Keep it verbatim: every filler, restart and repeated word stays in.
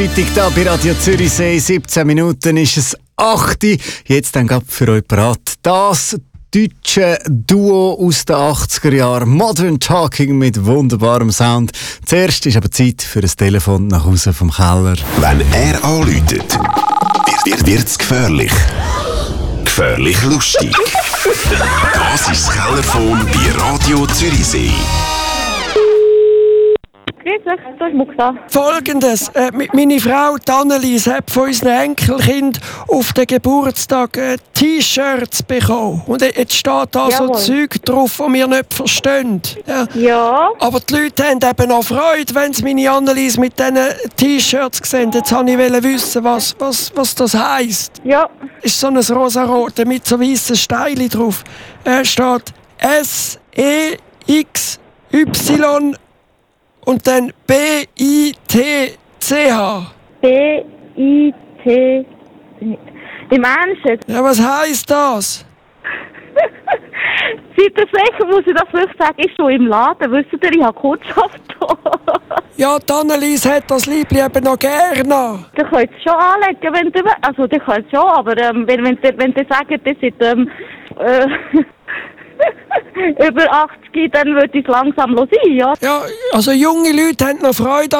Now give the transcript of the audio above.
Freitag da bei Radio Zürichsee, siebzehn Minuten ist es acht. Jetzt dann gerade für euch parat. Das deutsche Duo aus den achtziger Jahren, Modern Talking mit wunderbarem Sound. Zuerst ist aber Zeit für ein Telefon nach Hause vom Keller. Wenn er anläutet, wird, wird es gefährlich. Gefährlich lustig. Das ist das Kellerphone bei Radio Zürichsee. Da ist Muxa. Folgendes, äh, m- meine Frau Annelies hat von unseren Enkelkind auf den Geburtstag äh, T-Shirts bekommen. Und äh, jetzt steht da Jawohl. so Zeug drauf, das wir nicht verstehen. Ja. Ja, Aber die Leute haben eben auch Freude, wenn sie meine Annelies mit diesen T-Shirts sehen. Jetzt wollte ich wissen, was, was, was das heisst. ja. Ist so ein rosarote mit so weißen Steinen drauf. Er steht S E X Y und dann B I T C H. B I T. Im Ernst jetzt? Ja, was heisst das? Seid ihr sicher, muss ich das wirklich sagen, ist schon im Laden. Wisst ihr, ich habe Kundschaft da. Ja, die Annelies hat das Liebli eben noch gerne. Ihr könnt es schon anlegen, wenn ihr... Also, ihr könnt es schon, aber ähm, wenn, wenn, ihr, wenn ihr sagt, ihr seid ähm, äh, über achtzig, dann würde ich es langsam los sein, ja. Ja, also junge Leute haben noch Freude